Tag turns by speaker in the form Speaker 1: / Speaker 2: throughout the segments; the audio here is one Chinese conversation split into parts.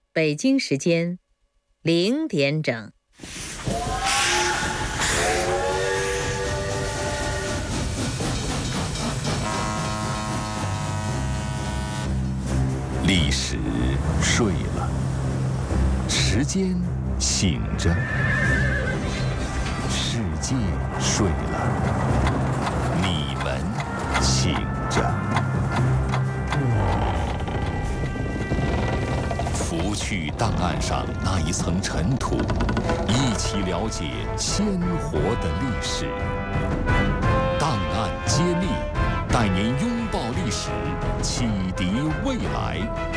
Speaker 1: 北京时间0点整。
Speaker 2: 历史睡了，时间醒着，世界睡了，你们醒着。拂去档案上那一层尘土，一起了解鲜活的历史。档案揭秘，带您拥抱历史，启迪未来。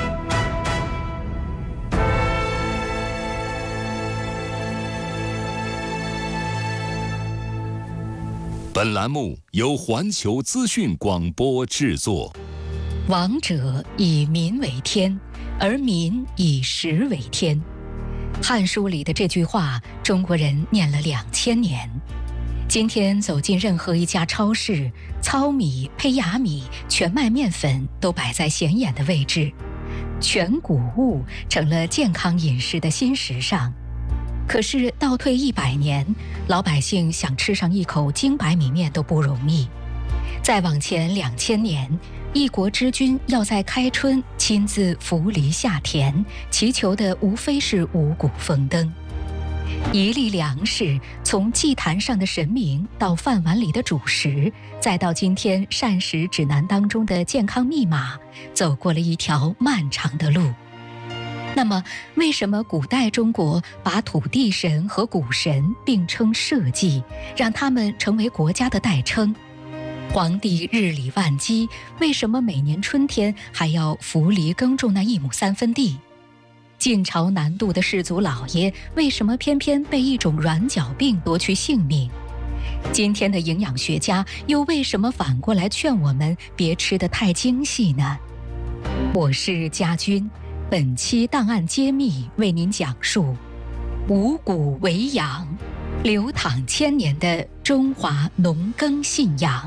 Speaker 2: 本栏目由环球资讯广播制作。
Speaker 3: 王者以民为天，而民以食为天。汉书里的这句话，中国人念了2000年。今天走进任何一家超市，糙米配亚米、全麦面粉都摆在显眼的位置，全谷物成了健康饮食的新时尚。可是倒退100年，老百姓想吃上一口精白米面都不容易。再往前2000年，一国之君要在开春亲自扶犁下田，祈求的无非是五谷丰登。一粒粮食，从祭坛上的神明到饭碗里的主食，再到今天膳食指南当中的健康密码，走过了一条漫长的路。那么，为什么古代中国把土地神和谷神并称社稷，让他们成为国家的代称？皇帝日理万机，为什么每年春天还要扶犁耕种那1亩3分地？晋朝南渡的士族老爷，为什么偏偏被一种软脚病夺去性命？今天的营养学家又为什么反过来劝我们别吃得太精细呢？我是家军，本期档案揭秘为您讲述五谷为养，流淌千年的中华农耕信仰。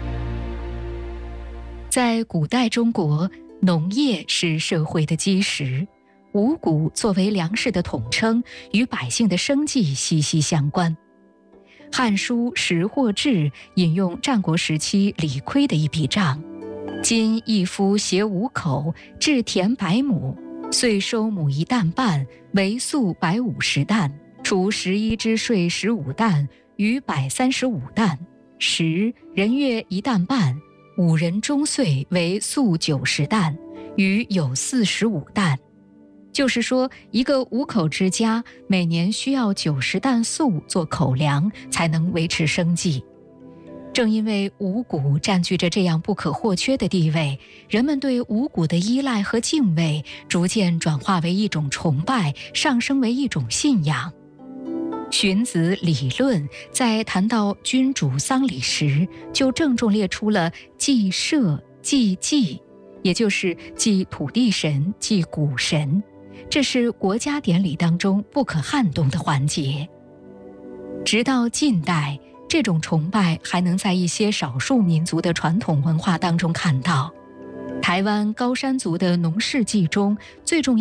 Speaker 3: 在古代中国，农业是社会的基石，五谷作为粮食的统称，与百姓的生计息息相关。《汉书·食货志》引用战国时期李悝的一笔账：今一夫携5口，置田100亩，岁收亩1担半，为粟150担，除11之税15担，余135担。时人月1担半，5人中岁为粟90担，余有45担。就是说，一个5口之家每年需要90担粟做口粮，才能维持生计。正因为五谷占据着这样不可或缺的地位，人们对五谷的依赖和敬畏逐渐转化为一种崇拜，上升为一种信仰。荀子《理论》在谈到君主丧礼时，就郑重列出了祭社、祭祭，也就是祭土地神、祭谷神，这是国家典礼当中不可撼动的环节。直到近代，这种崇拜还能在一些少数民族的传统文化当中看到。台湾高山族的农事祭中，最重要